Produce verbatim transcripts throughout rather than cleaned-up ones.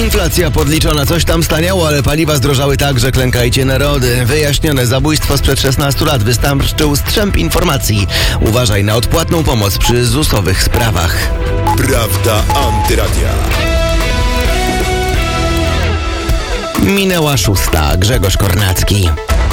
Inflacja podliczona, coś tam staniało, ale paliwa zdrożały tak, że klękajcie narody. Wyjaśnione zabójstwo sprzed szesnastu lat, wystarczył strzęp informacji. Uważaj na odpłatną pomoc przy zusowych sprawach. Prawda Antyradia. Minęła szósta. Grzegorz Kornacki.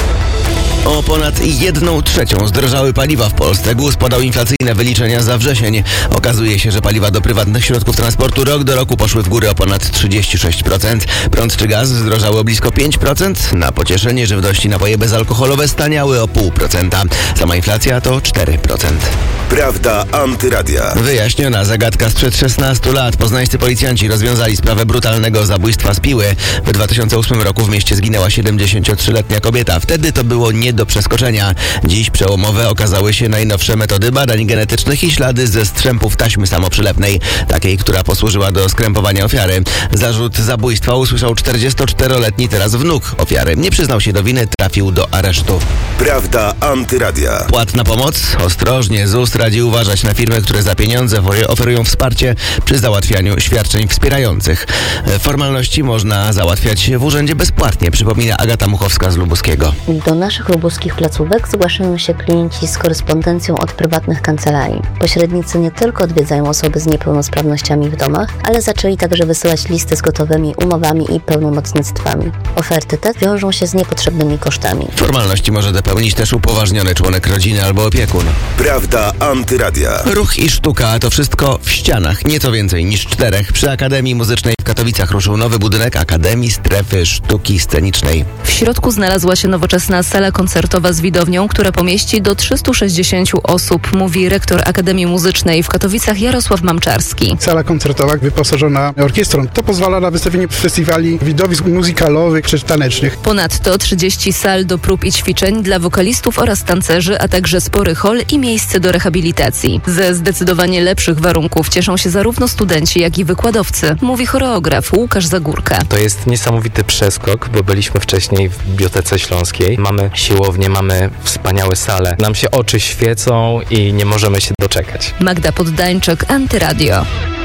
O ponad jedną trzecią zdrożały paliwa w Polsce. GUS podał inflacyjne wyliczenia za wrzesień. Okazuje się, że paliwa do prywatnych środków transportu rok do roku poszły w górę o ponad trzydzieści sześć procent. Prąd czy gaz zdrożały o blisko pięć procent. Na pocieszenie żywności napoje bezalkoholowe staniały o zero przecinek pięć procent. Sama inflacja to cztery procent. Prawda Antyradia. Wyjaśniona zagadka sprzed szesnastu lat. Poznańscy policjanci rozwiązali sprawę brutalnego zabójstwa z Piły. W dwa tysiące ósmym roku w mieście zginęła siedemdziesięciotrzyletnia kobieta. Wtedy to było nie do przeskoczenia. Dziś przełomowe okazały się najnowsze metody badań genetycznych i ślady ze strzępów taśmy samoprzylepnej, takiej, która posłużyła do skrępowania ofiary. Zarzut zabójstwa usłyszał czterdziestoczteroletni teraz wnuk ofiary. Nie przyznał się do winy, trafił do aresztu. Prawda Antyradia. Płatna pomoc? Ostrożnie. ZUS radzi uważać na firmy, które za pieniądze oferują wsparcie przy załatwianiu świadczeń wspierających. Formalności można załatwiać w urzędzie bezpłatnie, przypomina Agata Muchowska z Lubuskiego. Do naszych lubuskich placówek zgłaszają się klienci z korespondencją od prywatnych kancelarii. Pośrednicy nie tylko odwiedzają osoby z niepełnosprawnościami w domach, ale zaczęli także wysyłać listy z gotowymi umowami i pełnomocnictwami. Oferty te wiążą się z niepotrzebnymi kosztami. Formalności może dopełnić też upoważniony członek rodziny albo opiekun. Prawda Antyradia. Ruch i sztuka to wszystko w ścianach, nieco więcej niż czterech. Przy Akademii Muzycznej w Katowicach ruszył nowy budynek Akademii Strefy Sztuki Scenicznej. W środku znalazła się nowoczesna sala koncertowa z widownią, która pomieści do trzystu sześćdziesięciu osób, mówi rektor Akademii Muzycznej w Katowicach Jarosław Mamczarski. Sala koncertowa wyposażona orkiestrą. To pozwala na wystawienie festiwali widowisk muzykalowych czy tanecznych. Ponadto trzydzieści sal do prób i ćwiczeń dla wokalistów oraz tancerzy, a także spory hol i miejsce do rehabilitacji. Ze zdecydowanie lepszych warunków cieszą się zarówno studenci, jak i wykładowcy, mówi choreograf Łukasz Zagórka. To jest niesamowity przeskok, bo byliśmy wcześniej w Bibliotece Śląskiej. Mamy siłownię, mamy wspaniałe sale. Nam się oczy świecą i nie możemy się doczekać. Magda Poddańczyk, Antyradio.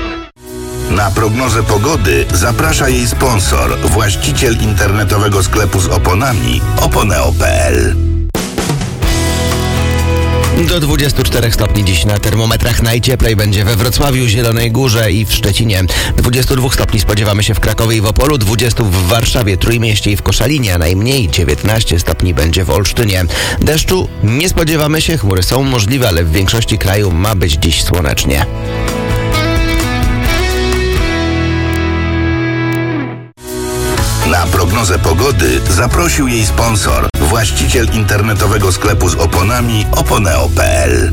Na prognozę pogody zaprasza jej sponsor, właściciel internetowego sklepu z oponami oponeo kropka pe el. Do dwudziestu czterech stopni dziś na termometrach. Najcieplej będzie we Wrocławiu, Zielonej Górze i w Szczecinie. dwudziestu dwóch stopni spodziewamy się w Krakowie i w Opolu, dwudziestu w Warszawie, Trójmieście i w Koszalinie, a najmniej dziewiętnaście stopni będzie w Olsztynie. Deszczu nie spodziewamy się, chmury są możliwe, ale w większości kraju ma być dziś słonecznie. Na prognozę pogody zaprosił jej sponsor, właściciel internetowego sklepu z oponami oponeo kropka pe el.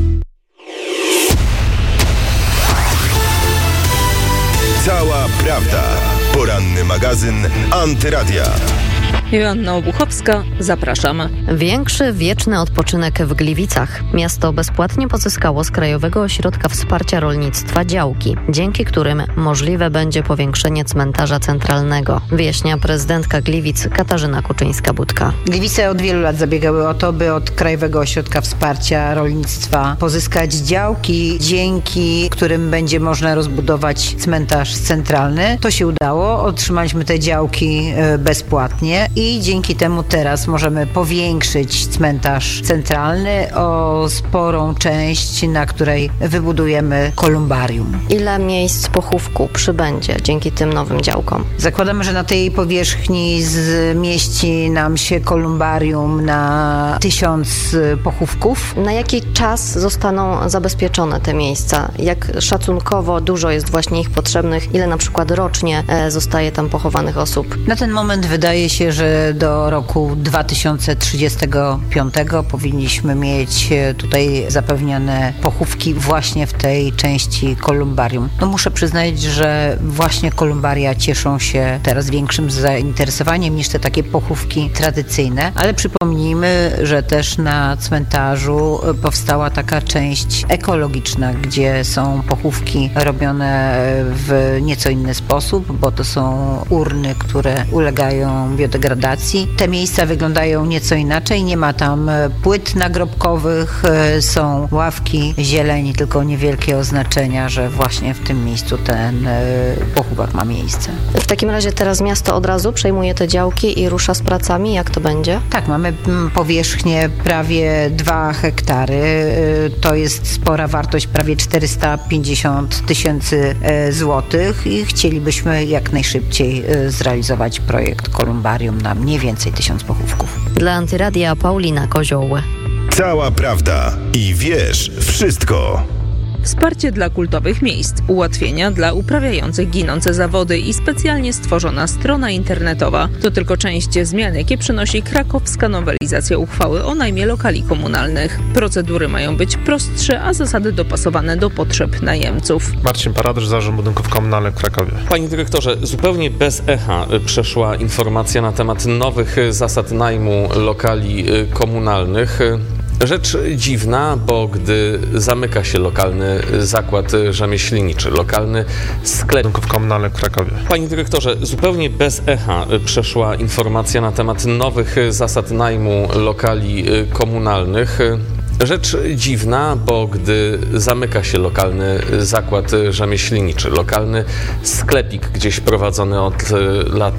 Cała prawda. Poranny magazyn Antyradia. Joanna Obuchowska, zapraszam. Większy wieczny odpoczynek w Gliwicach. Miasto bezpłatnie pozyskało z Krajowego Ośrodka Wsparcia Rolnictwa działki, dzięki którym możliwe będzie powiększenie cmentarza centralnego, wyjaśnia prezydentka Gliwic Katarzyna Kuczyńska-Budka. Gliwice od wielu lat zabiegały o to, by od Krajowego Ośrodka Wsparcia Rolnictwa pozyskać działki, dzięki którym będzie można rozbudować cmentarz centralny. To się udało, otrzymaliśmy te działki bezpłatnie i dzięki temu teraz możemy powiększyć cmentarz centralny o sporą część, na której wybudujemy kolumbarium. Ile miejsc pochówku przybędzie dzięki tym nowym działkom? Zakładamy, że na tej powierzchni zmieści nam się kolumbarium na tysiąc pochówków. Na jaki czas zostaną zabezpieczone te miejsca? Jak szacunkowo dużo jest właśnie ich potrzebnych? Ile na przykład rocznie zostaje tam pochowanych osób? Na ten moment wydaje się, że do roku dwa tysiące trzydziestego piątego powinniśmy mieć tutaj zapewnione pochówki właśnie w tej części kolumbarium. No muszę przyznać, że właśnie kolumbaria cieszą się teraz większym zainteresowaniem niż te takie pochówki tradycyjne, ale przypomnijmy, że też na cmentarzu powstała taka część ekologiczna, gdzie są pochówki robione w nieco inny sposób, bo to są urny, które ulegają biodegradacji degradacji. Te miejsca wyglądają nieco inaczej, nie ma tam płyt nagrobkowych, są ławki, zieleni, tylko niewielkie oznaczenia, że właśnie w tym miejscu ten pochówek ma miejsce. W takim razie teraz miasto od razu przejmuje te działki i rusza z pracami, jak to będzie? Tak, mamy powierzchnię prawie dwa hektary, to jest spora wartość, prawie czterysta pięćdziesiąt tysięcy złotych i chcielibyśmy jak najszybciej zrealizować projekt kolumbarium na mniej więcej tysiąc pochówków. Dla Antyradia Paulina Kozioł. Cała prawda i wiesz wszystko. Wsparcie dla kultowych miejsc, ułatwienia dla uprawiających ginące zawody i specjalnie stworzona strona internetowa. To tylko część zmian, jakie przynosi krakowska nowelizacja uchwały o najmie lokali komunalnych. Procedury mają być prostsze, a zasady dopasowane do potrzeb najemców. Marcin Paradysz, Zarząd Budynków Komunalnych w Krakowie. Panie dyrektorze, zupełnie bez echa przeszła informacja na temat nowych zasad najmu lokali komunalnych. Rzecz dziwna, bo gdy zamyka się lokalny zakład rzemieślniczy, lokalny sklep budynków komunalnych w Krakowie. Panie dyrektorze, zupełnie bez echa przeszła informacja na temat nowych zasad najmu lokali komunalnych. Rzecz dziwna, bo gdy zamyka się lokalny zakład rzemieślniczy, lokalny sklepik gdzieś prowadzony od lat